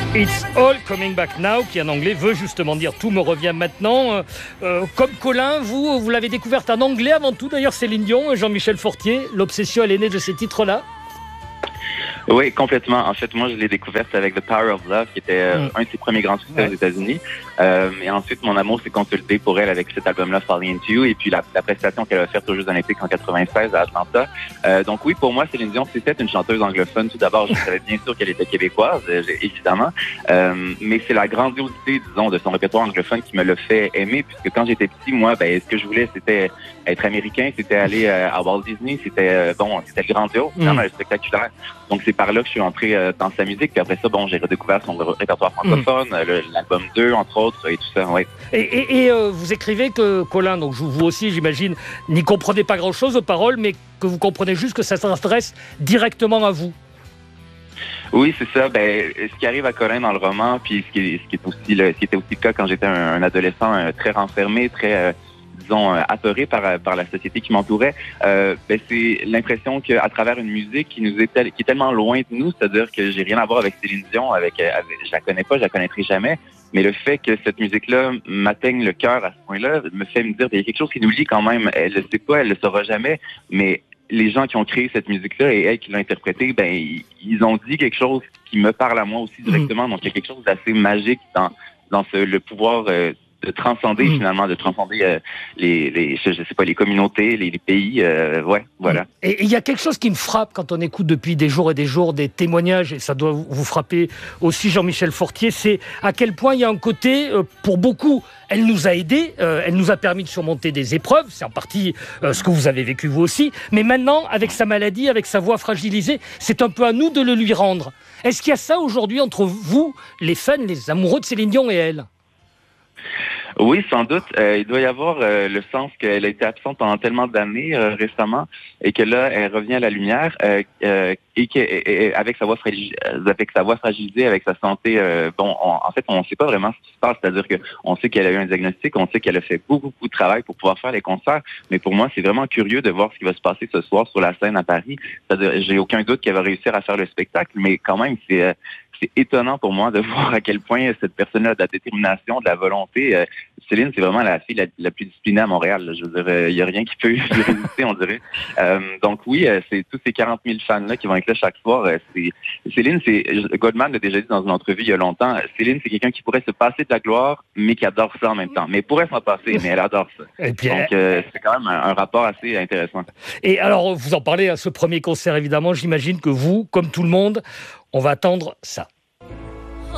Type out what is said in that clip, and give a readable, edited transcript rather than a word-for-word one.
It's all coming back now, qui en anglais veut justement dire tout me revient maintenant. Comme Colin, vous l'avez découverte en anglais avant tout. D'ailleurs, Céline Dion, Jean-Michel Fortier, l'obsession, elle est née de ces titres-là. Oui, complètement. En fait, moi, je l'ai découverte avec The Power of Love, qui était un de ses premiers grands succès aux États-Unis. Et ensuite, mon amour s'est consolidé pour elle avec cet album-là, Falling Into You, et puis la prestation qu'elle a faite aux Jeux Olympiques en 96 à Atlanta. Donc oui, pour moi, Céline Dion, c'était une chanteuse anglophone. Tout d'abord, je savais bien sûr qu'elle était québécoise, évidemment. Mais c'est la grandiosité, disons, de son répertoire anglophone qui me l'a fait aimer, puisque quand j'étais petit, moi, ce que je voulais, c'était être américain, c'était aller à Walt Disney, c'était c'était le grandiose, vraiment le spectaculaire. Donc c'est par là que je suis entré dans sa musique. Puis après ça, j'ai redécouvert son répertoire francophone, l'album 2, entre autres, et tout ça, ouais. Et vous écrivez que Colin, donc vous aussi, j'imagine, n'y comprenez pas grand-chose aux paroles, mais que vous comprenez juste que ça s'adresse directement à vous. Oui, c'est ça. Ce qui arrive à Colin dans le roman, puis ce qui était aussi le cas quand j'étais un adolescent très renfermé, très disons apeuré par la société qui m'entourait, c'est l'impression qu'à travers une musique qui est tellement loin de nous, c'est-à-dire que j'ai rien à voir avec Céline Dion, je la connais pas, je la connaîtrai jamais, mais le fait que cette musique-là m'atteigne le cœur à ce point-là me fait me dire qu'il y a quelque chose qui nous lie quand même. Elle le sait pas, elle le saura jamais, mais les gens qui ont créé cette musique-là et elle qui l'a interprétée, ils ont dit quelque chose qui me parle à moi aussi directement. Donc il y a quelque chose d'assez magique dans le pouvoir de transcender finalement, de transcender les communautés, les pays, voilà. Et il y a quelque chose qui me frappe quand on écoute depuis des jours et des jours des témoignages, et ça doit vous frapper aussi, Jean-Michel Fortier, c'est à quel point il y a un côté, pour beaucoup, elle nous a aidés, elle nous a permis de surmonter des épreuves, c'est en partie ce que vous avez vécu vous aussi, mais maintenant, avec sa maladie, avec sa voix fragilisée, c'est un peu à nous de le lui rendre. Est-ce qu'il y a ça aujourd'hui entre vous, les fans, les amoureux de Céline Dion et elle ? Oui, sans doute. Il doit y avoir le sens qu'elle a été absente pendant tellement d'années récemment et que là, elle revient à la lumière et avec sa voix fragilisée, avec sa santé. En fait, on ne sait pas vraiment ce qui se passe. C'est-à-dire qu'on sait qu'elle a eu un diagnostic, on sait qu'elle a fait beaucoup de travail pour pouvoir faire les concerts. Mais pour moi, c'est vraiment curieux de voir ce qui va se passer ce soir sur la scène à Paris. C'est-à-dire, j'ai aucun doute qu'elle va réussir à faire le spectacle, mais quand même, c'est étonnant pour moi de voir à quel point cette personne-là a de la détermination, de la volonté. Céline, c'est vraiment la fille la plus disciplinée à Montréal. Là. Je veux dire, il n'y a rien qui peut lui résister, on dirait. Donc oui, c'est tous ces 40 000 fans-là qui vont être là chaque soir. Céline, Goldman l'a déjà dit dans une entrevue il y a longtemps, Céline, c'est quelqu'un qui pourrait se passer de la gloire, mais qui adore ça en même temps. Mais pourrait s'en passer, mais elle adore ça. Et puis, donc c'est quand même un rapport assez intéressant. Et alors, vous en parlez à ce premier concert, évidemment. J'imagine que vous, comme tout le monde, on va attendre ça.